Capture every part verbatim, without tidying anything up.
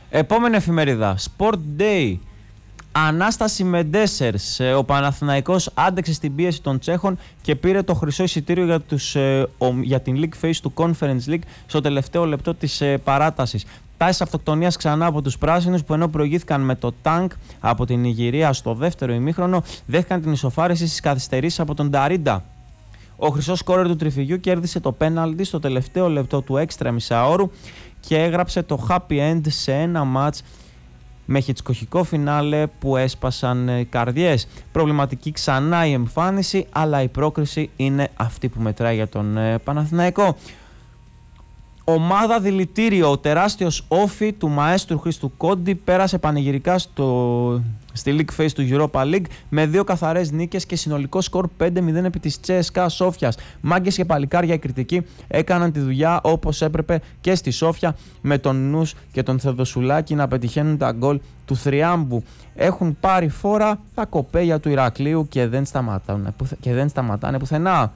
Επόμενη εφημερίδα, Sport Day. Ανάσταση Μεντέσερς. Ο Παναθηναϊκός άντεξε στην πίεση των Τσέχων και πήρε το χρυσό εισιτήριο για, τους, για την League Phase του Conference League στο τελευταίο λεπτό της παράτασης. Τάσεις αυτοκτονίας ξανά από τους πράσινους, που ενώ προηγήθηκαν με το τάγκ από την Νιγηρία στο δεύτερο ημίχρονο, δέχτηκαν την ισοφάριση στις καθυστερήσεις από τον Νταρίντα. Ο χρυσός σκόρερ του τριφυγιού κέρδισε το πέναλτι στο τελευταίο λεπτό του έξτρα μισάωρου και έγραψε το happy end σε ένα μάτς με χιτσκοχικό φινάλε που έσπασαν οι καρδιές. Προβληματική ξανά η εμφάνιση, αλλά η πρόκριση είναι αυτή που μετράει για τον Παναθηναϊκό. Ομάδα δηλητήριο. Ο τεράστιος όφι του μαέστρου Χρήστου Κόντι πέρασε πανηγυρικά στο, στη League Phase του Europa League με δύο καθαρές νίκες και συνολικό σκορ πέντε μηδέν επί της Τσέσκα Σόφιας. Μάγκες και παλικάρια οι κριτικοί έκαναν τη δουλειά όπως έπρεπε και στη Σόφια, με τον Νους και τον Θεοδοσουλάκη να πετυχαίνουν τα γκολ του θριάμβου. Έχουν πάρει φόρα τα κοπέλια του Ηρακλείου και δεν σταματάνε, και δεν σταματάνε πουθενά.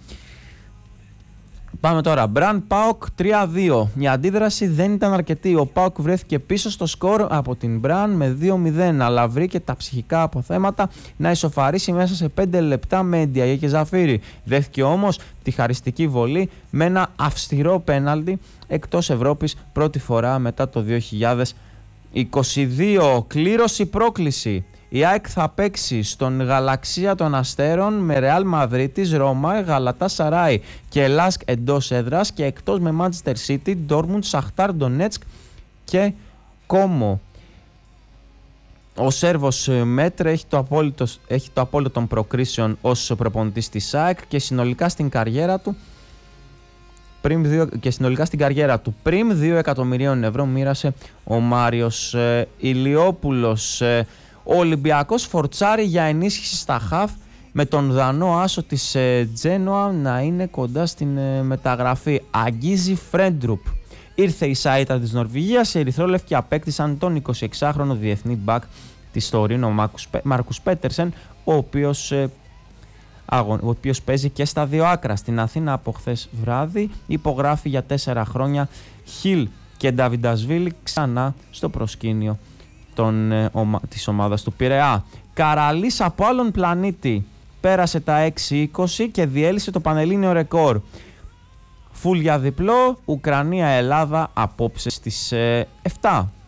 Πάμε τώρα. Μπραν Πάοκ τρία δύο. Η αντίδραση δεν ήταν αρκετή. Ο Πάοκ βρέθηκε πίσω στο σκορ από την Μπραν με δύο μηδέν, αλλά βρήκε τα ψυχικά αποθέματα να ισοφαρίσει μέσα σε πέντε λεπτά με Ντιαγέ και Ζαφύρι. Δέχτηκε όμως τη χαριστική βολή με ένα αυστηρό πέναλτι εκτός Ευρώπης, πρώτη φορά μετά το δύο χιλιάδες είκοσι δύο. Κλήρωση πρόκληση. Η ΑΕΚ θα παίξει στον Γαλαξία των Αστέρων με Ρεάλ Μαδρίτης, Ρώμα, Γαλατάσαράι και Λάσκ εντός έδρας, και εκτός με Manchester City, Ντόρμουντ, Σαχτάρ Ντονέτσκ και Κόμο. Ο Σέρβος Μέτρε έχει το απόλυτο, έχει το απόλυτο των προκρίσεων ως προπονητής της ΑΕΚ και συνολικά στην καριέρα του Πριν δύο, και συνολικά στην καριέρα του πριν δύο εκατομμυρίων ευρώ μοίρασε ο Μάριος ε, Ηλιόπουλος. Ε, Ο Ολυμπιακός φορτσάρει για ενίσχυση στα χαφ, με τον Δανό άσο της ε, Τζένοα να είναι κοντά στην ε, μεταγραφή. Αγγίζει Φρέντρουπ. Ήρθε η σάιτα της Νορβηγίας, οι ερυθρόλευκοι απέκτησαν τον εικοσιεξάχρονο διεθνή μπακ της Τωρίνο Μάρκους Πέτερσεν, ο οποίος, ε, αγων, ο οποίος παίζει και στα δύο άκρα. Στην Αθήνα από χθες βράδυ υπογράφει για τέσσερα χρόνια. Χιλ και Νταβιντασβίλη ξανά στο προσκήνιο Των, ε, ομα, της ομάδας του Πειραιά. Καραλής από άλλον πλανήτη πέρασε τα έξι είκοσι και διέλυσε το πανελλήνιο ρεκόρ. Φουλ για διπλό, Ουκρανία-Ελλάδα απόψε στις ε, επτά.